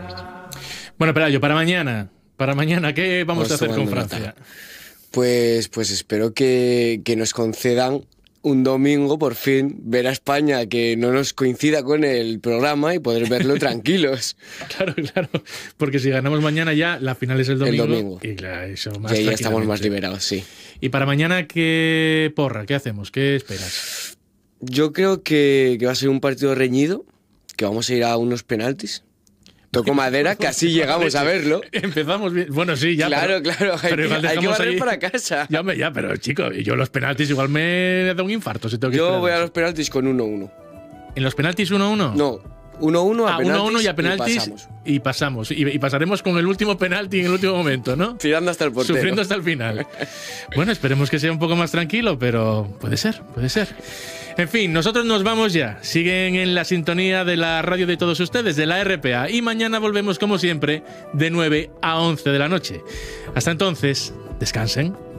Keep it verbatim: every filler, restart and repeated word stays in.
Bueno, Pelayo, para mañana, para mañana, ¿qué vamos, vamos a hacer con Francia? Pues, pues espero que, que nos concedan un domingo, por fin, ver a España, que no nos coincida con el programa y poder verlo tranquilos. Claro, claro, porque si ganamos mañana ya, la final es el domingo. El domingo. Y claro, eso más y ahí ya estamos más liberados, sí. ¿Y para mañana qué porra? ¿Qué hacemos? ¿Qué esperas? Yo creo que, que va a ser un partido reñido, que vamos a ir a unos penaltis. Toco madera, que así llegamos a verlo. Empezamos bien. Bueno, sí, ya. Claro, pero, claro. Hay, pero que, hay que barrer ahí para casa. Ya, ya, pero chico, yo los penaltis igual me da un infarto. Si tengo que yo voy eso. a los penaltis con uno uno. ¿En los penaltis uno uno? No, uno uno a ah, penaltis. uno uno y a penaltis. Y pasamos. Y, pasamos. Y, y pasaremos con el último penalti en el último momento, ¿no? Tirando hasta el portero. Sufriendo hasta el final. Bueno, esperemos que sea un poco más tranquilo, pero puede ser, puede ser. En fin, nosotros nos vamos ya. Siguen en la sintonía de la radio de todos ustedes, de la R P A. Y mañana volvemos, como siempre, de nueve a once de la noche. Hasta entonces, descansen.